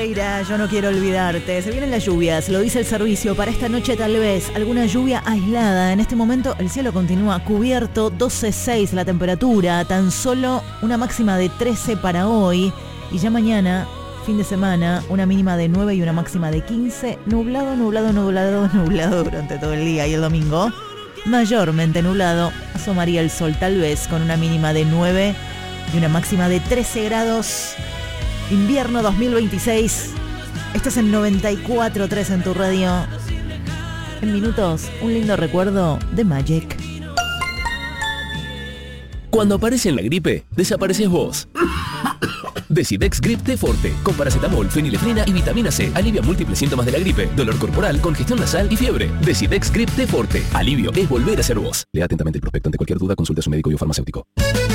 Yo no quiero olvidarte. Se vienen las lluvias, lo dice el servicio. Para esta noche tal vez alguna lluvia aislada. En este momento el cielo continúa cubierto, 12,6 la temperatura, tan solo una máxima de 13 para hoy. Y ya mañana, fin de semana, una mínima de 9 y una máxima de 15. Nublado durante todo el día. Y el domingo, mayormente nublado. Asomaría el sol tal vez con una mínima de 9 y una máxima de 13 grados. Invierno 2026. Estás en 94.3 en tu radio. En minutos, un lindo recuerdo de Magic. Cuando aparece la gripe, desapareces vos. Decidex Grip T Forte, con paracetamol, fenilefrina y vitamina C. Alivia múltiples síntomas de la gripe, dolor corporal, congestión nasal y fiebre. Decidex Grip T Forte. Alivio es volver a ser vos. Lea atentamente el prospecto. Ante cualquier duda, consulte a su médico y o farmacéutico.